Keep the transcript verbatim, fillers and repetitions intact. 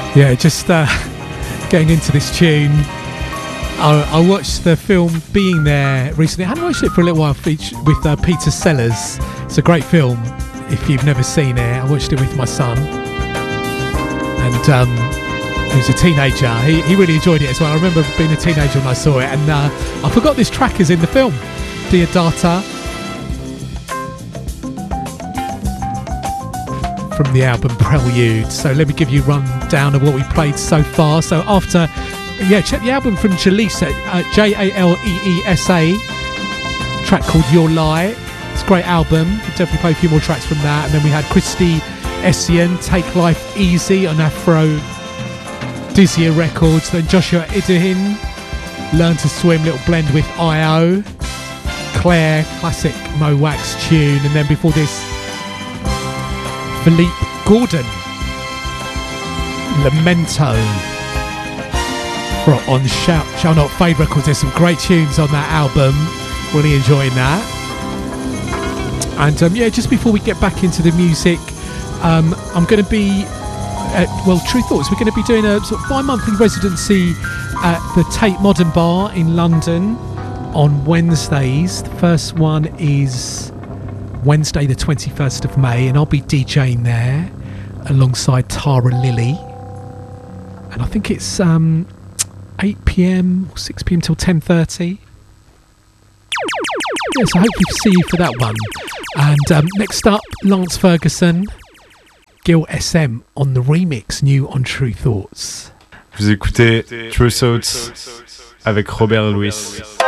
Yeah, just uh, getting into this tune. I, I watched the film Being There recently. I hadn't watched it for a little while with uh, Peter Sellers. It's a great film if you've never seen it. I watched it with my son, and um, he was a teenager. He, he really enjoyed it as well. I remember being a teenager when I saw it, and uh, I forgot this track is in the film, Deodata, from the album Prelude. So let me give you a rundown of what we played so far. So after, yeah, check the album from Jalisa, uh, J A L E E S A, track called Your Lie. It's a great album. We'll definitely play a few more tracks from that. And then we had Christy Essien, Take Life Easy on Afro Dizia Records. Then Joshua Idahin, Learn to Swim, little blend with I O. Claire, classic Mo Wax tune. And then before this, Philippe Gordon, Lamento, for on Shout, Shall Not Fade Records. There's some great tunes on that album. Really enjoying that. And um, yeah, just before we get back into the music, um, I'm going to be, uh, well, True Thoughts, we're going to be doing a sort of bi-monthly residency at the Tate Modern Bar in London on Wednesdays. The first one is Wednesday the twenty-first of May, and I'll be DJing there alongside Tara Lilly, and I think it's um, eight p.m. or six p.m. till ten thirty. Yeah, so hopefully see you for that one. And um, next up, Lance Ferguson, Gil S M on the remix, new on True Thoughts. Vous écoutez True Thoughts avec Robert Louis.